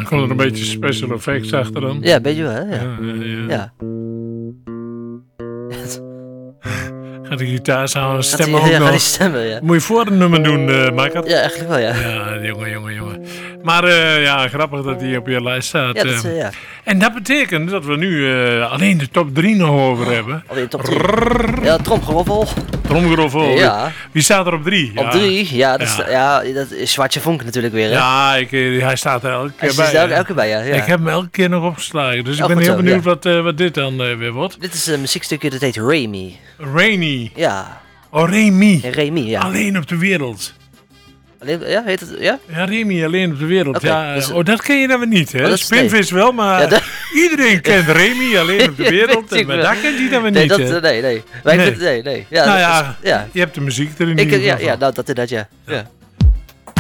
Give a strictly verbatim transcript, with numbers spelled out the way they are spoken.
Dan komt er een beetje special effects achter dan. Ja, een beetje wel, hè? Ja. Ja, ja, ja. ja. Gaat de gitaar samen Gaat stemmen die- ook ja, nog. gaat die stemmen, ja. Moet je voor een nummer doen, uh, Michael? Ja, eigenlijk wel, ja. Ja, jongen, jongen, jongen. Maar uh, ja, grappig dat hij op je lijst staat. Ja, dat, uh. uh, ja. En dat betekent dat we nu uh, alleen de top drie nog over hebben. Alweer top drie. Ja, tromgeroffel. Tromgeroffel. Ja. Wie staat er op drie? Op ja. drie, ja, dat, Ja. Sta, ja, dat is Zwartje Vonk natuurlijk weer, hè? Ja, ik, hij staat er elke Hij keer zit bij. er elke, elke bij, ja. ja. Ik heb hem elke keer nog opgeslagen. Dus ik Oh, ben goed heel zo, benieuwd ja. wat, uh, wat dit dan uh, weer wordt. Dit is een muziekstukje dat heet Remy. Rainy. Ja. Oh, Remy. Remy, ja. Alleen op de wereld. Alleen, ja, heet het, ja? Ja, Remy alleen op de wereld. Oké, ja, dus- oh, dat ken je dan weer niet, hè? Oh, dat is- Spinvis wel, maar Ja, dat- iedereen kent Remy alleen op de wereld. Weet ik maar wel. dat kent hij dan weer Nee, niet, dat, hè? eh, nee, nee. Maar Nee. ik vind, nee, nee. Ja, nou dat ja, is- ja. je hebt de muziek er in Ik, ieder ja, geval. ja, nou, dat inderdaad, ja. ja.